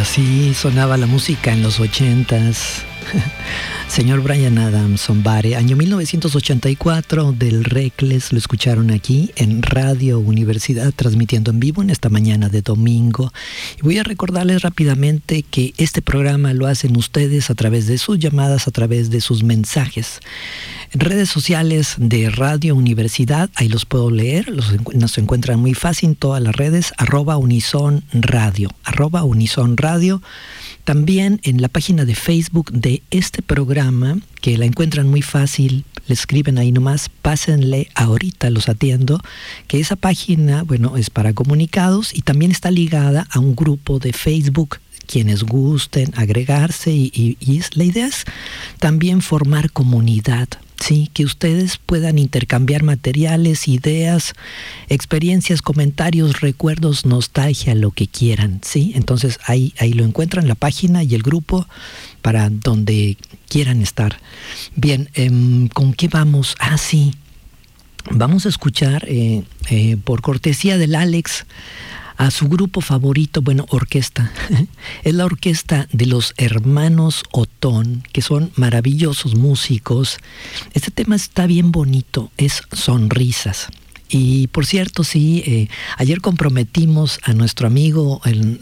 Así sonaba la música en los 80s. Señor Bryan Adams, Somebody, año 1984, del Reckless, lo escucharon aquí en Radio Universidad, transmitiendo en vivo en esta mañana de domingo. Y voy a recordarles rápidamente que este programa lo hacen ustedes a través de sus llamadas, a través de sus mensajes. En redes sociales de Radio Universidad, ahí los puedo leer, nos encuentran muy fácil en todas las redes, @Unison Radio. También en la página de Facebook de este programa, que la encuentran muy fácil, le escriben ahí nomás, pásenle ahorita, los atiendo, que esa página, bueno, es para comunicados y también está ligada a un grupo de Facebook, quienes gusten agregarse y la idea es también formar comunidad. Sí, que ustedes puedan intercambiar materiales, ideas, experiencias, comentarios, recuerdos, nostalgia, lo que quieran, ¿sí? Entonces ahí lo encuentran, la página y el grupo para donde quieran estar. Bien, ¿con qué vamos? Sí, vamos a escuchar por cortesía del Alex a su grupo favorito, bueno, orquesta. Es la orquesta de los hermanos Otón, que son maravillosos músicos. Este tema está bien bonito, es Sonrisas. Y por cierto, sí, ayer comprometimos a nuestro amigo,